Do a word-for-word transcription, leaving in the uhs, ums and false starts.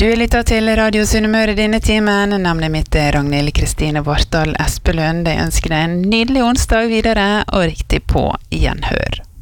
Du lytter til Radio Sunnmøre denne timen. Navnet mitt er Ragnhild Kristine Vartdal Espelund. Jeg ønsker deg en nydelig onsdag videre og riktig på gjenhør.